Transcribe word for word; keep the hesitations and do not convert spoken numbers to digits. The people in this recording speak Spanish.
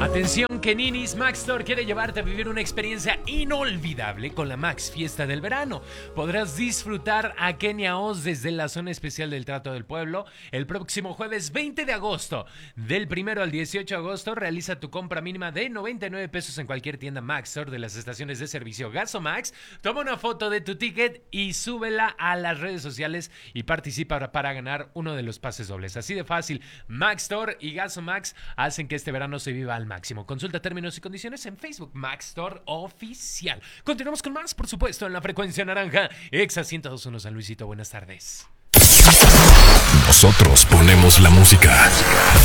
Atención que Ninis Max Store quiere llevarte a vivir una experiencia inolvidable con la Max Fiesta del Verano. Podrás disfrutar a Kenia Oz desde la zona especial del Trato del Pueblo el próximo jueves veinte de agosto. Del primero al dieciocho de agosto realiza tu compra mínima de noventa y nueve pesos en cualquier tienda Max Store de las estaciones de servicio Gasomax. Toma una foto de tu ticket y súbela a las redes sociales y participa para ganar uno de los pases dobles. Así de fácil, Max Store y Gasomax hacen que este verano se viva al máximo. Consulta términos y condiciones en Facebook Max Store Oficial. Continuamos con más, por supuesto, en la frecuencia naranja. Exa ciento dos punto uno San Luisito, buenas tardes. Nosotros ponemos la música.